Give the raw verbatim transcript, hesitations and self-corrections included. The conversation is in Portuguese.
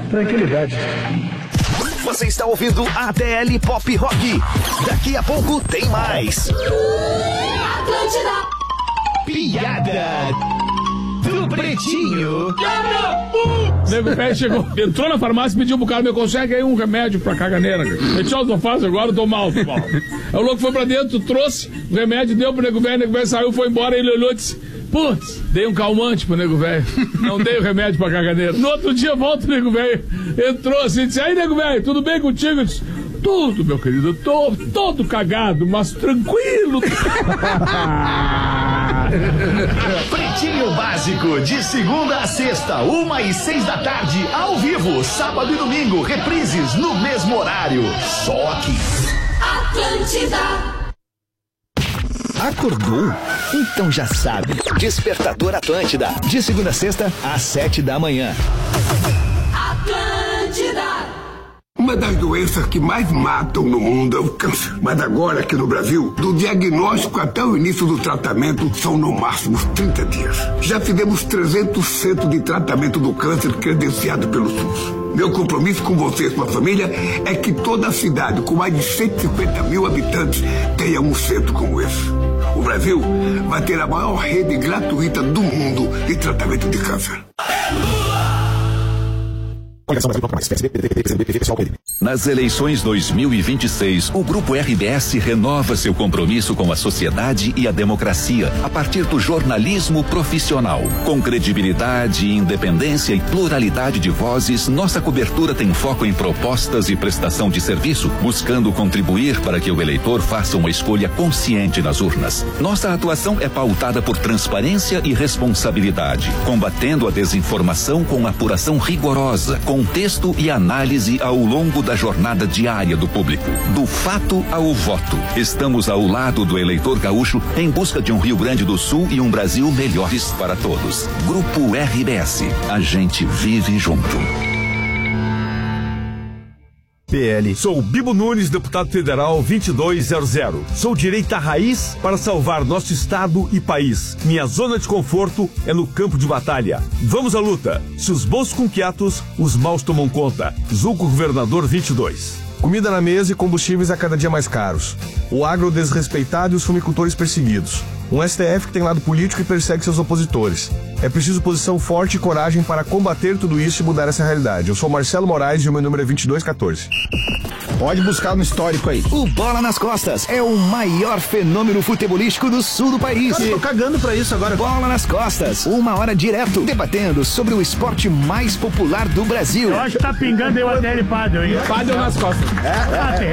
tranquilidade. Você está ouvindo A T L Pop Rock. Daqui a pouco tem mais. Atlântida. Piada do Pretinho. Nego velho chegou, entrou na farmácia e pediu pro cara: me consegue aí um remédio pra caganeira. Meti o alface agora, eu tô mal, tô mal. Aí o louco foi pra dentro, trouxe o remédio, deu pro nego velho, o nego velho saiu, foi embora, ele olhou e disse: putz, dei um calmante pro nego velho. Não dei o remédio pra caganeira. No outro dia volta o nego velho, entrou assim, disse: aí nego velho, tudo bem contigo? Eu disse: tudo, meu querido, eu tô todo cagado, mas tranquilo. Pretinho Básico, de segunda a sexta, uma e seis da tarde, ao vivo, sábado e domingo, reprises no mesmo horário. Só aqui. Atlântida. Acordou? Então já sabe. Despertador Atlântida, de segunda a sexta, às sete da manhã. Atlântida. Uma das doenças que mais matam no mundo é o câncer. Mas agora, aqui no Brasil, do diagnóstico até o início do tratamento, são no máximo trinta dias. Já fizemos trezentos centros de tratamento do câncer credenciado pelo SUS. Meu compromisso com você e sua família é que toda a cidade, com mais de cento e cinquenta mil habitantes, tenha um centro como esse. O Brasil vai ter a maior rede gratuita do mundo de tratamento de câncer. Nas eleições dois mil e vinte e seis, o Grupo R B S renova seu compromisso com a sociedade e a democracia a partir do jornalismo profissional. Com credibilidade, independência e pluralidade de vozes, nossa cobertura tem foco em propostas e prestação de serviço, buscando contribuir para que o eleitor faça uma escolha consciente nas urnas. Nossa atuação é pautada por transparência e responsabilidade, combatendo a desinformação com apuração rigorosa, contexto e análise ao longo da jornada diária do público. Do fato ao voto. Estamos ao lado do eleitor gaúcho em busca de um Rio Grande do Sul e um Brasil melhores para todos. Grupo R B S. A gente vive junto. P L. Sou Bibo Nunes, deputado federal vinte e dois zero zero. Sou direita raiz para salvar nosso estado e país. Minha zona de conforto é no campo de batalha. Vamos à luta. Se os bons ficam quietos, os maus tomam conta. Zulco Governador vinte e dois. Comida na mesa e combustíveis a cada dia mais caros. O agro desrespeitado e os fumicultores perseguidos. Um S T F que tem lado político e persegue seus opositores. É preciso posição forte e coragem para combater tudo isso e mudar essa realidade. Eu sou Marcelo Moraes e o meu número é vinte e dois quatorze. Pode buscar no histórico aí. O Bola nas Costas é o maior fenômeno futebolístico do sul do país. Cara, eu tô cagando pra isso agora. Bola nas Costas, uma hora direto, debatendo sobre o esporte mais popular do Brasil. Eu acho que tá pingando aí o A T L Padel, hein? Padel nas costas. É, é, é.